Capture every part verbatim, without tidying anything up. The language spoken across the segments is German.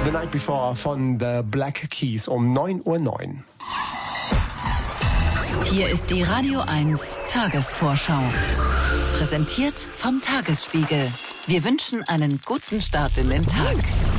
The Night Before von The Black Keys um neun Uhr neun. Hier ist die Radio eins Tagesvorschau. Präsentiert vom Tagesspiegel. Wir wünschen einen guten Start in den Tag.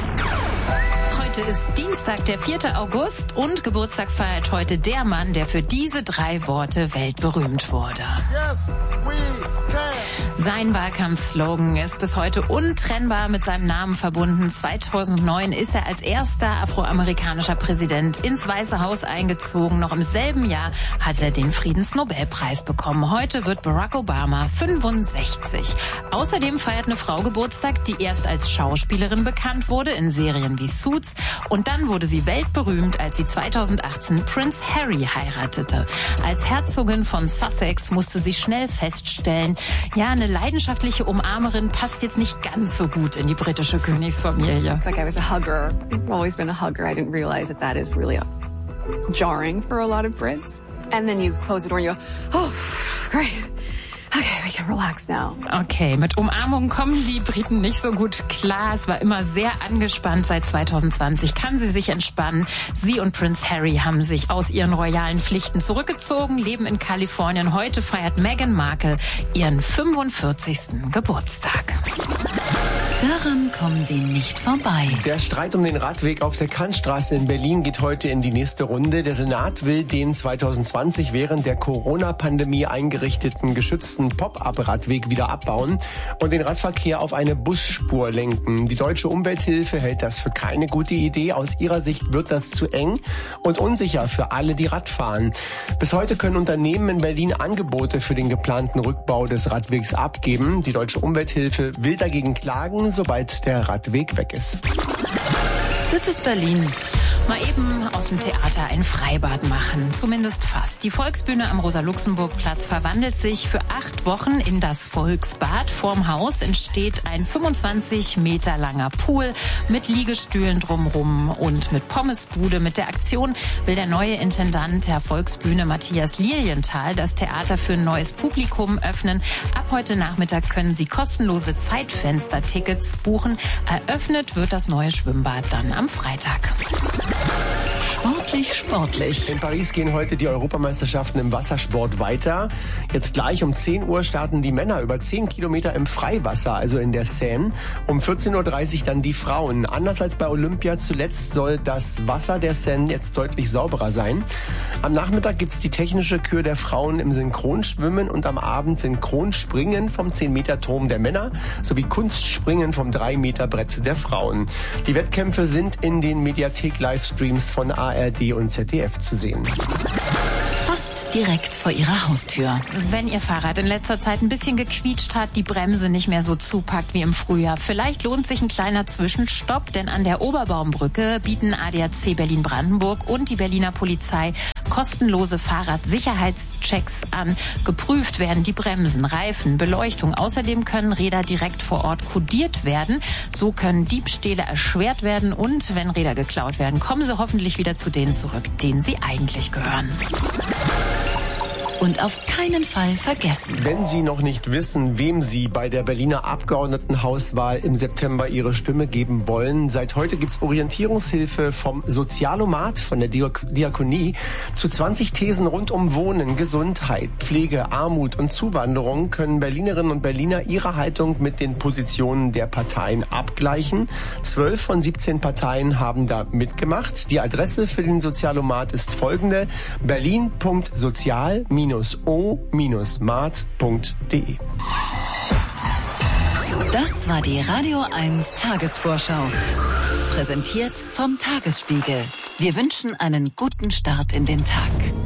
Heute ist Dienstag, der vierte August und Geburtstag feiert heute der Mann, der für diese drei Worte weltberühmt wurde. Yes, we can. Sein Wahlkampfslogan ist bis heute untrennbar mit seinem Namen verbunden. zweitausendneun ist er als erster afroamerikanischer Präsident ins Weiße Haus eingezogen. Noch im selben Jahr hat er den Friedensnobelpreis bekommen. Heute wird Barack Obama fünfundsechzig. Außerdem feiert eine Frau Geburtstag, die erst als Schauspielerin bekannt wurde in Serien wie Suits. Und dann wurde sie weltberühmt, als sie zweitausendachtzehn Prince Harry heiratete. Als Herzogin von Sussex musste sie schnell feststellen, ja, eine leidenschaftliche Umarmerin passt jetzt nicht ganz so gut in die britische Königsfamilie. It's like I was a hugger. I've always been a hugger. I didn't realize that that is really jarring for a lot of Brits. And then you close the door and you go, oh, great. Okay, we can relax now. Okay, mit Umarmung kommen die Briten nicht so gut klar. Es war immer sehr angespannt. Seit zweitausendzwanzig kann sie sich entspannen. Sie und Prince Harry haben sich aus ihren royalen Pflichten zurückgezogen, leben in Kalifornien. Heute feiert Meghan Markle ihren fünfundvierzigsten Geburtstag. Daran kommen Sie nicht vorbei. Der Streit um den Radweg auf der Kantstraße in Berlin geht heute in die nächste Runde. Der Senat will den zweitausendzwanzig während der Corona-Pandemie eingerichteten geschützten Pop-up-Radweg wieder abbauen und den Radverkehr auf eine Busspur lenken. Die Deutsche Umwelthilfe hält das für keine gute Idee. Aus ihrer Sicht wird das zu eng und unsicher für alle, die Rad fahren. Bis heute können Unternehmen in Berlin Angebote für den geplanten Rückbau des Radwegs abgeben. Die Deutsche Umwelthilfe will dagegen klagen, sobald der Radweg weg ist. Das ist Berlin. Mal eben aus dem Theater ein Freibad machen, zumindest fast. Die Volksbühne am Rosa-Luxemburg-Platz verwandelt sich für acht Wochen in das Volksbad. Vorm Haus entsteht ein fünfundzwanzig Meter langer Pool mit Liegestühlen drumrum und mit Pommesbude. Mit der Aktion will der neue Intendant der Volksbühne Matthias Lilienthal das Theater für ein neues Publikum öffnen. Ab heute Nachmittag können Sie kostenlose Zeitfenster-Tickets buchen. Eröffnet wird das neue Schwimmbad dann am Freitag. Sportlich, sportlich. In Paris gehen heute die Europameisterschaften im Wassersport weiter. Jetzt gleich um zehn Uhr starten die Männer über zehn Kilometer im Freiwasser, also in der Seine. Um vierzehn Uhr dreißig dann die Frauen. Anders als bei Olympia zuletzt soll das Wasser der Seine jetzt deutlich sauberer sein. Am Nachmittag gibt's die technische Kür der Frauen im Synchronschwimmen und am Abend Synchronspringen vom zehn Meter Turm der Männer sowie Kunstspringen vom drei Meter Brett der Frauen. Die Wettkämpfe sind in den Mediathek-Livestreams von A R D und Z D F zu sehen. Fast direkt vor Ihrer Haustür. Wenn Ihr Fahrrad in letzter Zeit ein bisschen gequietscht hat, die Bremse nicht mehr so zupackt wie im Frühjahr, vielleicht lohnt sich ein kleiner Zwischenstopp, denn an der Oberbaumbrücke bieten A D A C Berlin-Brandenburg und die Berliner Polizei kostenlose Fahrradsicherheitschecks an. Geprüft werden die Bremsen, Reifen, Beleuchtung. Außerdem können Räder direkt vor Ort kodiert werden. So können Diebstähle erschwert werden und wenn Räder geklaut werden, kommen sie hoffentlich wieder zu denen zurück, denen sie eigentlich gehören. Und auf keinen Fall vergessen. Wenn Sie noch nicht wissen, wem Sie bei der Berliner Abgeordnetenhauswahl im September Ihre Stimme geben wollen, seit heute gibt's Orientierungshilfe vom Sozialomat, von der Diakonie, zu zwanzig Thesen rund um Wohnen, Gesundheit, Pflege, Armut und Zuwanderung können Berlinerinnen und Berliner ihre Haltung mit den Positionen der Parteien abgleichen. Zwölf von siebzehn Parteien haben da mitgemacht. Die Adresse für den Sozialomat ist folgende: berlin punkt sozial o mart punkt de. Das war die Radio eins Tagesvorschau. Präsentiert vom Tagesspiegel. Wir wünschen einen guten Start in den Tag.